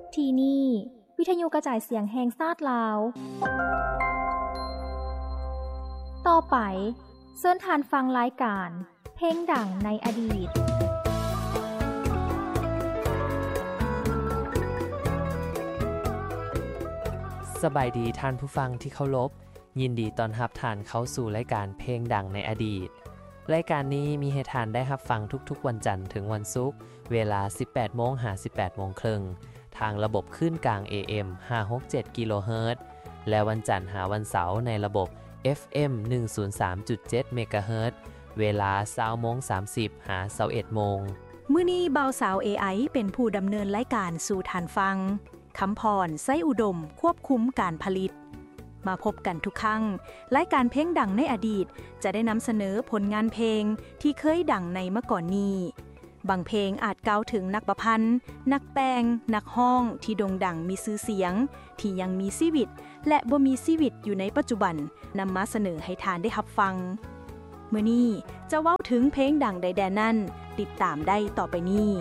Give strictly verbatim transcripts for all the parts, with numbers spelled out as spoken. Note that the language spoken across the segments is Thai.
ที่นี่วิทยุกระจายเสียงแห่งชาติลาวต่อไปเชิญทานฟังรายการเพลงดังในอดีตสบายดีท่านผู้ฟังที่เคารพยินดีต้อนรับท่านเข้าสู่รายการเพลงดังในอดีตรายการนี้มีให้ท่านได้รับฟังทุกๆวันจันทร์ถึงวันศุกร์เวลา สิบแปดโมง ถึง สิบแปดโมงครึ่งทางระบบคลื่นกลาง เอ เอ็ม ห้าร้อยหกสิบเจ็ด กิโลเฮิรตซ์และวันจันทร์หาวันเสาร์ในระบบ เอฟ เอ็ม หนึ่งศูนย์สามจุดเจ็ด เมกะเฮิรตซ์เวลา ยี่สิบโมงสามสิบ หา ยี่สิบเอ็ดโมงมื้อนี้บ่าวสาว เอ ไอ เป็นผู้ดำเนินรายการสู่ท่านฟังคำพรไส้อุดมควบคุมการผลิตมาพบกันทุกครั้งรายการเพลงดังในอดีตจะได้นำเสนอผลงานเพลงที่เคยดังในเมื่อก่อนนี้บางเพลงอาจกล่าวถึงนักประพันธ์นักแปลงนักฮ้องที่โด่งดังมีชื่อเสียงที่ยังมีชีวิตและบ่มีชีวิตอยู่ในปัจจุบันนำมาเสนอให้ทานได้รับฟังมื้อนี้จะเว้าถึงเพลงดังใดๆนั้นติดตามได้ต่อไปนี้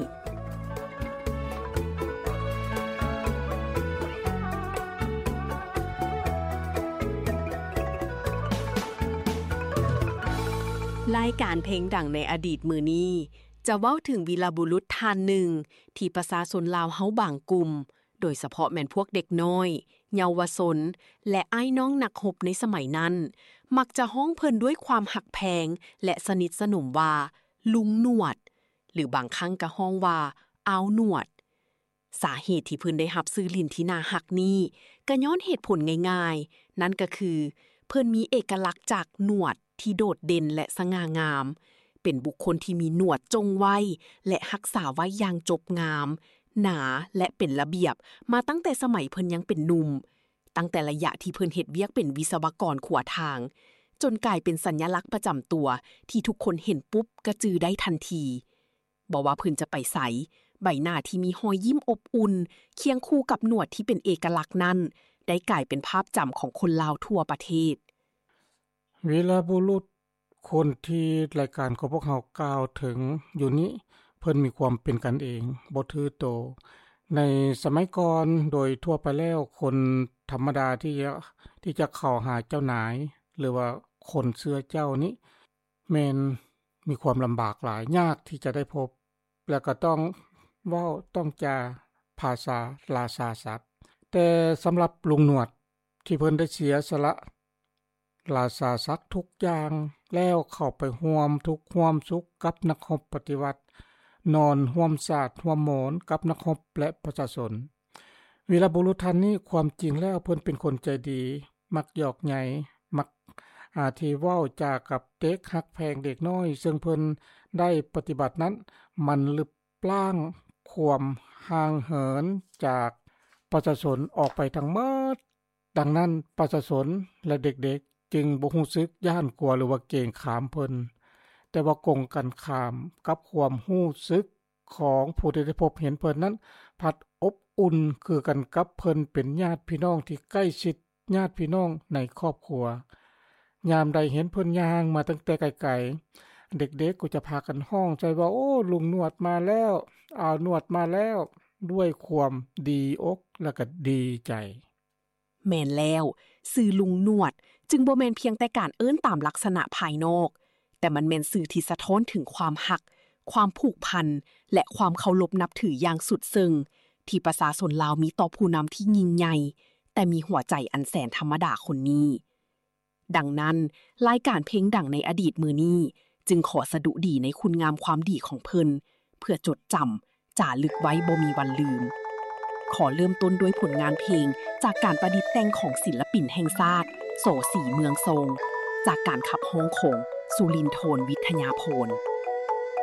รายการเพลงดังในอดีตมื้อนี้จะเว้าถึงวีรบุรุษท่านหนึ่งที่ประชาชนลาวเฮาบางกลุ่มโดยเฉพาะแม่นพวกเด็กน้อยเยาวชนและอ้ายน้องนักรบในสมัยนั้นมักจะฮ้องเพิ่นด้วยความหักแพงและสนิทสนมว่าลุงหนวดหรือบางครั้งก็ฮ้องว่าอ้าวหนวดสาเหตุที่เพิ่นได้รับชื่อลิ้นที่น่าฮักนี้ก็ย้อนเหตุผลง่ายๆนั่นก็คือเพิ่นมีเอกลักษณ์จากหนวดที่โดดเด่นและสง่างามเป็นบุคคลที่มีหนวดจงไว้และรักษาไว้อย่างจบงามหนาและเป็นระเบียบมาตั้งแต่สมัยเพิ่นยังเป็นหนุ่มตั้งแต่ระยะที่เพิ่นเฮ็ดเวียกเป็นวิศวกรขัวทางจนกลายเป็นสัญลักษณ์ประจำตัวที่ทุกคนเห็นปุ๊บก็จือได้ทันทีบ่ว่าเพิ่นจะไปไสใบหน้าที่มีรอยยิ้มอบอุ่นเคียงคู่กับหนวดที่เป็นเอกลักษณ์นั้นได้กลายเป็นภาพจำของคนลาวทั่วประเทศวีรบุรุษคนที่รายการของพวกเรากล่าวถึงอยู่นี้เพิ่นมีความเป็นกันเองบ่ถือโตในสมัยก่อนโดยทั่วไปแล้วคนธรรมดาที่จะที่จะเข้าหาเจ้านายหรือว่าคนเสื้อเจ้านี้แม่นมีความลำบากหลายยากที่จะได้พบแล้วก็ต้องเว้าต้องจาภาษาราชาศัพท์แต่สำหรับลุงหนวดที่เพิ่นได้เสียสละราชาศักดิ์ทุกอย่างแล้วเข้าไปร่วมทุกข์ร่วมสุขกับนักรบปฏิวัตินอนร่วมศาสตร์ร่วมโหมนกับนักรบและประชาชนวีรบุรุษท่านนี้ความจริงแล้วเพิ่นเป็นคนใจดีมักหยอกใหญ่มักอาที่เว้าจากับเด็กฮักแพงเด็กน้อยซึ่งเพิ่นได้ปฏิบัตินั้นมันลึบล้างความห่างเหินจากประชาชนออกไปทั้งหมดดังนั้นประชาชนและเด็กๆจึงบ่รู้สึกย้านกลัวหรือว่าเกรงขามเพิ่นแต่ว่ากงกันข้ามกับความรู้สึกของผู้ที่ได้พบเห็นเพิ่นนั้นพัดอบอุ่นคือกันกับเพิ่นเป็นญาติพี่น้องที่ใกล้ชิดญาติพี่น้องในครอบครัวยามใดเห็นเพิ่นย่างมาตั้งแต่ไกลๆเด็กๆก็จะพากันห้องใจว่าโอ้ลุงหนวดมาแล้วอ้าวหนวดมาแล้วด้วยความดีอกและก็ดีใจแม่นแล้วชื่อลุงหนวดจึงบ่แม่นเพียงแต่การเอิ้นตามลักษณะภายนอกแต่มันแม่นชื่อที่สะท้อนถึงความหักความผูกพันและความเคารพนับถืออย่างสุดซึ้งที่ประชาชนลาวมีต่อผู้นำที่ยิ่งใหญ่แต่มีหัวใจอันแสนธรรมดาคนนี้ดังนั้นรายการเพลงดังในอดีตมื้อนี้จึงขอสดุดีในคุณงามความดีของเพิ่นเพื่อจดจำจารึกไว้บ่มีวันลืมขอเริ่มต้นด้วยผลงานเพลงจากการประดิษฐ์แต่งของศิลปินแห่งชาติโสศรีเมืองทรงจากการขับฮ้องของสุรินทร์โทนวิทยาพล